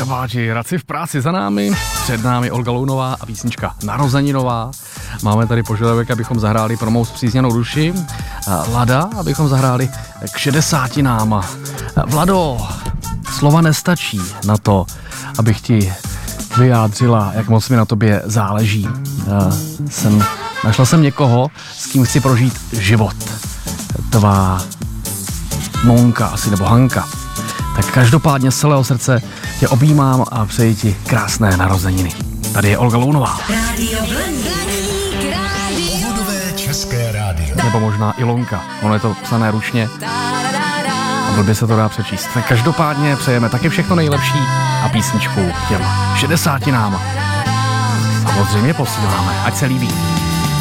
kabáti, Radci v práci za námi, před námi Olga Lounová a písnička Narozeninová. Máme tady požadavek, abychom zahráli pro mou zpřízněnou duši. Lada, abychom zahráli k 60. Vlado, slova nestačí na to, abych ti vyjádřila, jak moc mi na tobě záleží. Našla jsem někoho, s kým chci prožít život. Tvá Monka asi, nebo Hanka. Tak každopádně z celého srdce tě objímám a přeji ti krásné narozeniny. Tady je Olga Lounová. Pohodové české rádio. Nebo možná Ilonka. Ono je to psané ručně a blbě se to dá přečíst. Tak každopádně přejeme taky všechno nejlepší a písničku k těm 60. Samozřejmě posíláme, ať se líbí.